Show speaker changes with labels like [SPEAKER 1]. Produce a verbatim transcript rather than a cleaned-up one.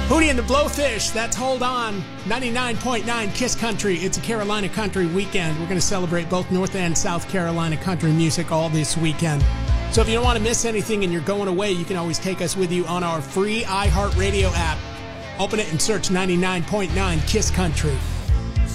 [SPEAKER 1] Hootie and the Blowfish, that's Hold On, ninety-nine point nine KISS Country. It's a Carolina country weekend. We're going to celebrate both North and South Carolina country music all this weekend. So if you don't want to miss anything and you're going away, you can always take us with you on our free iHeartRadio app. Open it and search ninety-nine point nine KISS Country.